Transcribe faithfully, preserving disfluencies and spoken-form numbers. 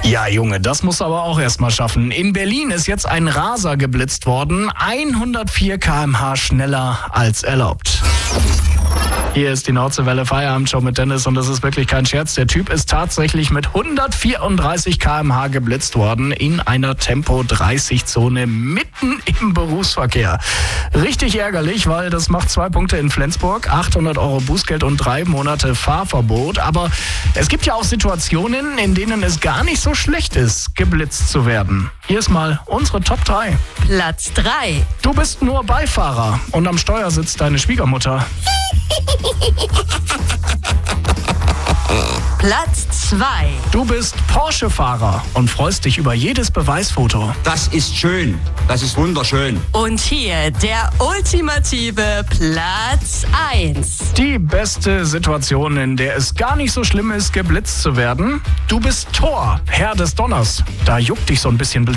Ja, Junge, das musst du aber auch erstmal schaffen. In Berlin ist jetzt ein Raser geblitzt worden, hundertvier Kilometer pro Stunde schneller als erlaubt. Hier ist die Nordseewelle Feierabendshow mit Dennis und das ist wirklich kein Scherz. Der Typ ist tatsächlich mit hundertvierunddreißig Kilometer pro Stunde geblitzt worden in einer Tempo dreißig Zone mitten im Berufsverkehr. Richtig ärgerlich, weil das macht zwei Punkte in Flensburg, achthundert Euro Bußgeld und drei Monate Fahrverbot. Aber es gibt ja auch Situationen, in denen es gar nicht so schlecht ist, geblitzt zu werden. Hier ist mal unsere Top drei. Platz drei. Du bist nur Beifahrer und am Steuer sitzt deine Schwiegermutter. Platz zwei. Du bist Porsche-Fahrer und freust dich über jedes Beweisfoto. Das ist schön. Das ist wunderschön. Und hier der ultimative Platz eins. Die beste Situation, in der es gar nicht so schlimm ist, geblitzt zu werden. Du bist Thor, Herr des Donners. Da juckt dich so ein bisschen